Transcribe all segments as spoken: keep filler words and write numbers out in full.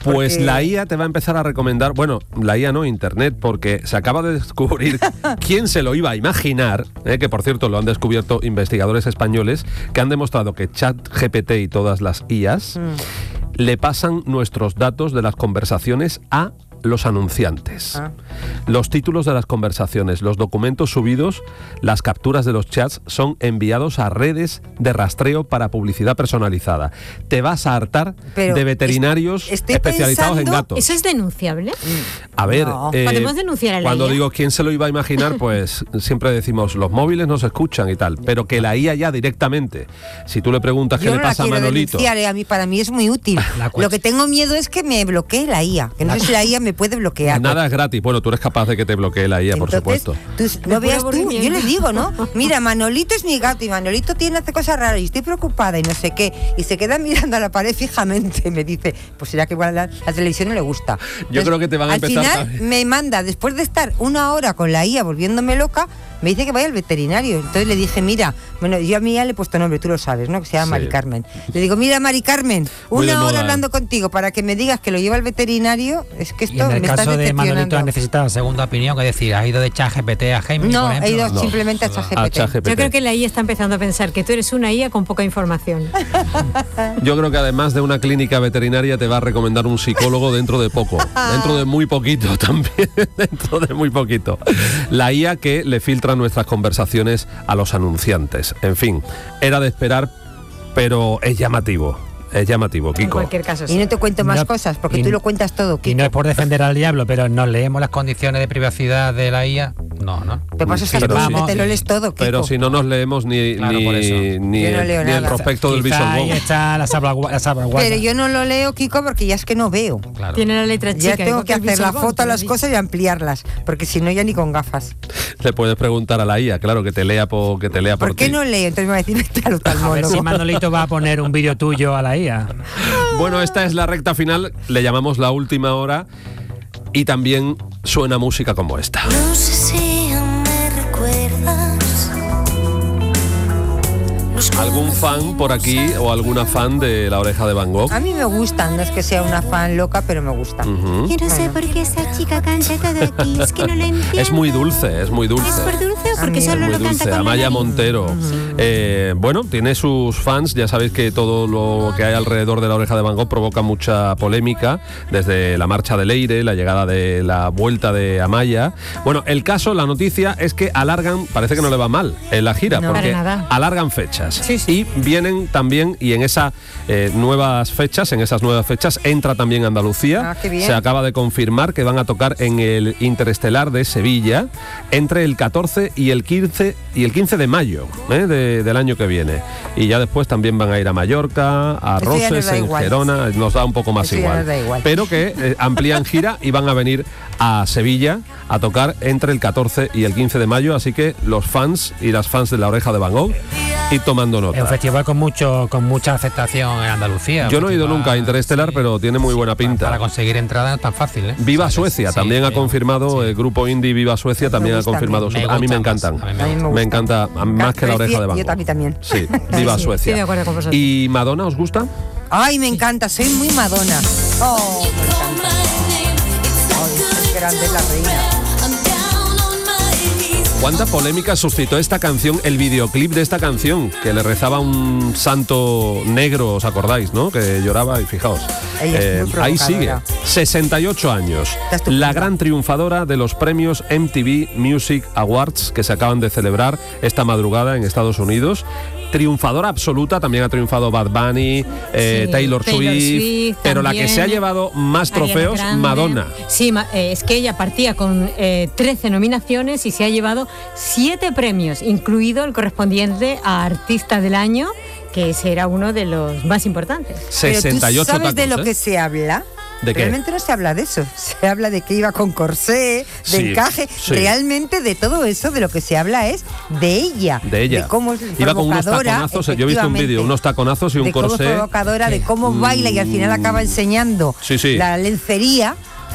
Pues porque... la I A te va a empezar a recomendar, bueno, la I A no, Internet, porque se acaba de descubrir quién se lo iba a imaginar, eh, que por cierto lo han descubierto investigadores españoles, que han demostrado que ChatGPT y todas las I As mm. le pasan nuestros datos de las conversaciones a los anunciantes. Ah. Los títulos de las conversaciones, los documentos subidos, las capturas de los chats son enviados a redes de rastreo para publicidad personalizada. Te vas a hartar Pero de veterinarios est- especializados pensando, en gatos. ¿Eso es denunciable? A ver, no. eh, ¿Podemos denunciar a la cuando I A? digo quién se lo iba a imaginar, pues siempre decimos los móviles no se escuchan y tal, pero que la I A ya directamente, si tú le preguntas Yo qué no le pasa a Manolito, denunciar, eh, a mí para mí es muy útil. Lo que tengo miedo es que me bloquee la I A, que no sé si la I A me puede bloquear. Nada es gratis. Bueno, tú eres capaz de que te bloquee la I A, Entonces, por supuesto. Tú, no veas tú, yo le digo, ¿no? Mira, Manolito es mi gato y Manolito tiene hace cosas raras y estoy preocupada y no sé qué. Y se queda mirando a la pared fijamente y me dice, pues será que igual la, la televisión no le gusta. Yo Entonces, creo que te van a al empezar final también. me manda, después de estar una hora con la I A volviéndome loca, me dice que vaya al veterinario. Entonces le dije, mira, bueno, yo a mi I A le he puesto nombre, tú lo sabes, ¿no? Que se llama sí. Mari Carmen. Le digo, mira, Mari Carmen, una hora hablando contigo para que me digas que lo lleva al veterinario, es que esto me estás decepcionando. Y en el caso de Manolito has necesitado segunda opinión, es decir, ¿has ido de ChatGPT a Gemini, No, por ejemplo? he ido No. simplemente a ChatGPT. Yo creo que la I A está empezando a pensar que tú eres una I A con poca información. Yo creo que además de una clínica veterinaria te va a recomendar un psicólogo dentro de poco, dentro de muy poquito también, dentro de muy poquito. La I A que le filtra nuestras conversaciones a los anunciantes. En fin, era de esperar, pero es llamativo. Es llamativo, Kiko. En cualquier caso, sí. Y no te cuento más no, cosas, porque y, tú lo cuentas todo, Kiko. Y no es por defender al diablo, pero ¿nos leemos las condiciones de privacidad de la I A? No, ¿no? Te pasas Sí, a pero todo, sí. que te lo lees todo, Kiko. Pero si no nos leemos ni, Claro, ni, por eso. ni, Yo no leo ni el nada. prospecto del Quizá Visual ahí Book. está la salvaguarda. La salvaguarda. Pero yo no lo leo, Kiko, porque ya es que no veo. Claro. Tiene la letra chica. Ya tengo que el hacer la Visual foto a Book, las cosas y ampliarlas, porque si no ya ni con gafas. Le puedes preguntar a la I A, claro, que te lea por, que te lea por, ¿Por qué ti. no leo? Entonces me va a decir, vete al A ver oftalmólogo. si Manolito va a poner un vídeo tuyo a la I A. Bueno, esta es la recta final, le llamamos la última hora y también suena música como esta. No sé si me recuerdas. ¿Algún fan por aquí o alguna fan de La Oreja de Van Gogh? A mí me gustan, no es que sea una fan loca, pero me gusta. Uh-huh. Yo no sé por qué esa chica canta todo aquí, es que no lo entiendo. Es muy dulce, es muy dulce. ¿Es por dulce o A porque mí solo Muy lo canta dulce, con la Amaya nariz? Montero. Uh-huh. eh, bueno, tiene sus fans, ya sabéis que todo lo que hay alrededor de La Oreja de Van Gogh provoca mucha polémica, desde la marcha de Leire, la llegada de la vuelta de Amaya. Bueno, el caso, la noticia es que alargan, parece que no le va mal en la gira, No, porque para nada. alargan fechas. Sí, sí. Y vienen también, y en esas eh, nuevas fechas, en esas nuevas fechas entra también Andalucía. Ah, qué bien. Se acaba de confirmar que van a tocar en el Interestelar de Sevilla entre el catorce y el quince y el quince de mayo ¿eh? de, del año que viene. Y ya después también van a ir a Mallorca, a Eso ya nos Roses, da en igual. Gerona, nos da un poco más Eso ya igual. nos da igual. Pero que eh, amplían gira y van a venir a Sevilla a tocar entre el catorce y el quince de mayo, así que los fans y las fans de La Oreja de Van Gogh, ir tomando nota. Es un festival con mucho con mucha aceptación en Andalucía. Yo no he ido Festival, nunca a Interestelar, sí, pero tiene muy buena pinta. Para conseguir entrada no es tan fácil, ¿eh? Viva ¿Sabes? Suecia, Sí, también ha sí, confirmado, sí. el grupo indie Viva Suecia también Me ha gustan, confirmado. me su- a mí me gustan encantan. más, a mí A mí me Me gusta. encanta más que La Oreja de Van Yo Gogh. también, también. Sí, Viva Sí, Suecia. estoy de acuerdo con vosotros. ¿Y Madonna os gusta? Ay, me encanta, soy muy Madonna. Oh, me encanta. Ay, qué grande es la reina. ¿Cuánta polémica suscitó esta canción, el videoclip de esta canción, que le rezaba un santo negro, os acordáis, ¿no? Que lloraba y fijaos. Ella es muy ahí sigue, provocadora. sesenta y ocho años, Está estupenda. la gran triunfadora de los premios M T V Music Awards que se acaban de celebrar esta madrugada en Estados Unidos. Triunfadora absoluta, también ha triunfado Bad Bunny, eh, Sí, Taylor, Taylor Swift, Swift pero la que también. se ha llevado más Ariana trofeos, Grande. Madonna. Sí, ma- eh, es que ella partía con eh, trece nominaciones y se ha llevado siete premios, incluido el correspondiente a Artista del Año, que ese era uno de los más importantes. sesenta y ocho Pero tú sabes de tacos, lo ¿eh? que se habla. ¿De qué? Realmente no se habla de eso. Se habla de que iba con corsé, de Sí, encaje. sí. Realmente de todo eso, de lo que se habla es de ella. De ella. De cómo es Iba con unos provocadora, taconazos, yo he visto un vídeo, efectivamente. unos taconazos y un de cómo es corsé. provocadora, de cómo baila y al final acaba enseñando Sí, sí. la lencería,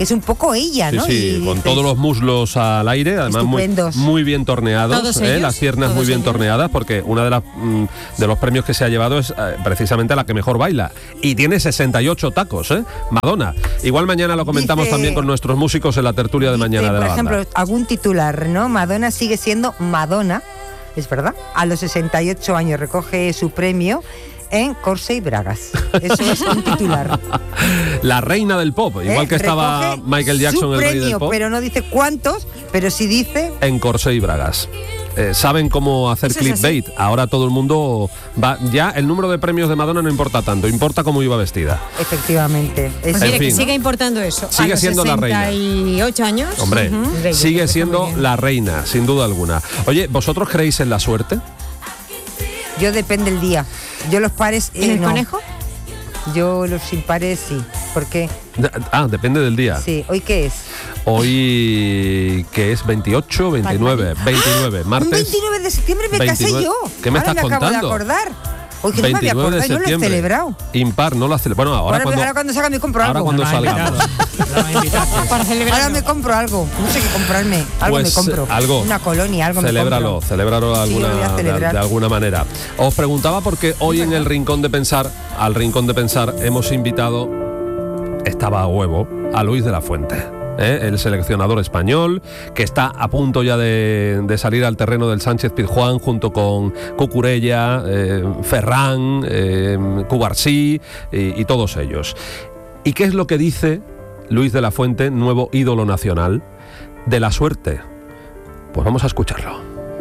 que es un poco ella, Sí, ¿no? sí, Y con dices, todos los muslos al aire, además muy, Estupendos. muy bien torneados, ¿Todos ¿eh? ellos? Las piernas muy ¿Todos bien ellos? torneadas, porque una de las mm, de los premios que se ha llevado es eh, precisamente la que mejor baila. Y tiene sesenta y ocho tacos, ¿eh? Madonna. Igual mañana lo comentamos Dice- también con nuestros músicos en la tertulia de dice, mañana de por la banda. ejemplo, algún titular, ¿no? Madonna sigue siendo Madonna, es verdad, a los sesenta y ocho años recoge su premio en Corse y Bragas. Eso es un titular. La reina del pop, igual ¿Eh? que estaba Recoge Michael Jackson, su el rey premio, del pop, pero no dice cuántos, pero sí dice... en Corsé y Bragas. Eh, saben cómo hacer Eso es clickbait. Ahora todo el mundo va. Ya el número de premios de Madonna no importa tanto, importa cómo iba vestida. Efectivamente. Pues Eso. mire, En que fin. siga importando eso. Sigue a los siendo la reina. sesenta y ocho años. Hombre, Ujú. Reina, sigue está siendo muy bien. la reina, sin duda alguna. Oye, ¿vosotros creéis en la suerte? Yo depende del día. Yo los pares... ¿En eh, el no. conejo? Yo los impares sí. ¿Por qué? Ah, depende del día. Sí. ¿Hoy qué es? Hoy, que es veintiocho, veintinueve, veintinueve, Un martes. veintinueve de septiembre me casé veintinueve. yo. ¿Qué me Ahora estás me acabo contando? de acordar. Hoy que no me había veintinueve de acordado, no lo he septiembre. celebrado. Impar, no lo has celebrado. Bueno, ahora, Ahora, cuando, ahora cuando salga me compro ahora algo. cuando No lo has salgamos. invitado. No lo invitaste. Para celebrar. Ahora me compro algo. No sé qué comprarme. Algo Pues, me compro. algo. Una colonia, algo Celébralo, me compro. celébralo de Sí, lo voy a alguna, de, celebrar. de alguna manera. Os preguntaba porque hoy en el Rincón de Pensar, al Rincón de Pensar, hemos invitado, estaba a huevo, a Luis de la Fuente. ¿eh? El seleccionador español, que está a punto ya de, de salir al terreno del Sánchez Pizjuán junto con Cucurella, eh, Ferran, eh, Cubarsí y, y todos ellos. ¿Y qué es lo que dice Luis de la Fuente, nuevo ídolo nacional, de la suerte? Pues vamos a escucharlo.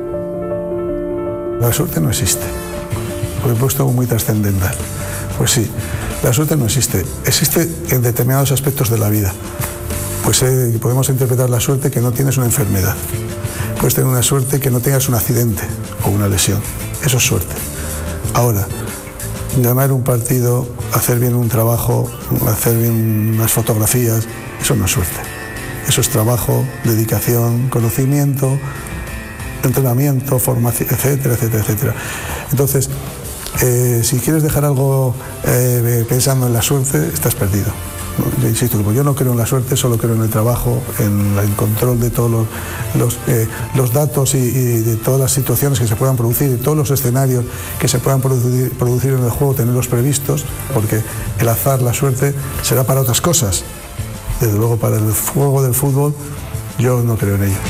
La suerte no existe. Porque he puesto algo muy trascendental. Pues sí, la suerte no existe. Existe en determinados aspectos de la vida. Pues eh, podemos interpretar la suerte que no tienes una enfermedad. Puedes tener una suerte que no tengas un accidente o una lesión. Eso es suerte. Ahora, ganar un partido, hacer bien un trabajo, hacer bien unas fotografías, eso no es suerte. Eso es trabajo, dedicación, conocimiento, entrenamiento, formación, etcétera, etcétera, etcétera. Entonces, eh, si quieres dejar algo eh, pensando en la suerte, estás perdido. Yo insisto, como yo no creo en la suerte, solo creo en el trabajo, en el control de todos los, los, eh, los datos y, y de todas las situaciones que se puedan producir, de todos los escenarios que se puedan producir, producir en el juego, tenerlos previstos, porque el azar, la suerte, será para otras cosas. Desde luego, para el juego del fútbol, yo no creo en ello.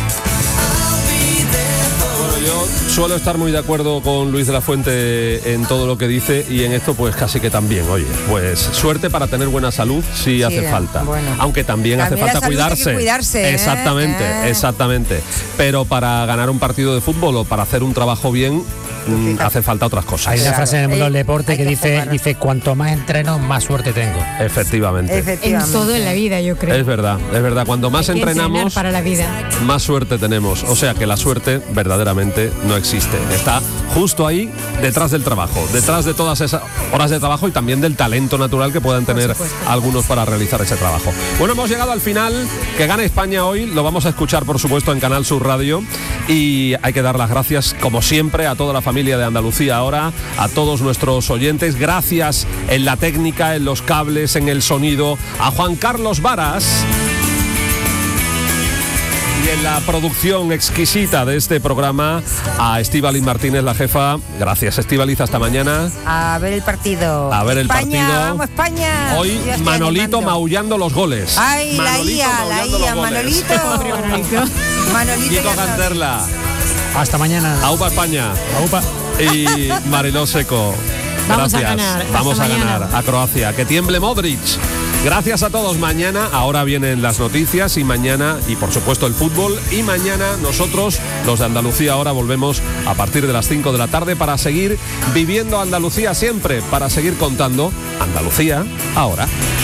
Yo suelo estar muy de acuerdo con Luis de la Fuente en todo lo que dice y en esto pues casi que también, oye, pues suerte para tener buena salud si sí, hace falta, bueno. aunque también, También hace falta hay que cuidarse, cuidarse, ¿eh? exactamente, Eh. exactamente, pero para ganar un partido de fútbol o para hacer un trabajo bien mm, Fíjate. hace falta otras cosas. Hay una Claro, frase en el mundo del hay- deporte hay que que dice, jugar. dice cuanto más entreno, más suerte tengo. Efectivamente. En Efectivamente. todo en la vida, yo creo. Es verdad, es verdad, cuando más Hay que entrenar entrenamos para la vida. más suerte tenemos. O sea que la suerte verdaderamente no existe. Está justo ahí, detrás del trabajo, detrás de todas esas horas de trabajo y también del talento natural que puedan tener supuesto. algunos para realizar ese trabajo. Bueno, hemos llegado al final. Que gane España hoy, lo vamos a escuchar por supuesto en Canal Sur Radio y hay que dar las gracias como siempre a toda la familia de Andalucía ahora, a todos nuestros oyentes. Gracias en la técnica, en los cables, en el sonido, a Juan Carlos Varas. Y en la producción exquisita de este programa, a Estíbaliz Martínez, la jefa. Gracias, Estíbaliz, hasta mañana. A ver el partido. A ver el España, partido. Vamos, España. Hoy Yo estoy Manolito animando. maullando los goles. Ay, la Manolito I A, la maullando I A, los goles. Manolito. Pobre Manolito. Manolito. Kiko ya sabes. Canterla, Hasta mañana. Aupa España Aupa. y Mariló Seco. Vamos a Gracias. ganar. Hasta Vamos a mañana. ganar a Croacia. Que tiemble Modric. Gracias a todos. Mañana, ahora vienen las noticias y mañana, y por supuesto el fútbol. Y mañana nosotros, los de Andalucía, ahora volvemos a partir de las cinco de la tarde para seguir viviendo Andalucía siempre, para seguir contando Andalucía ahora.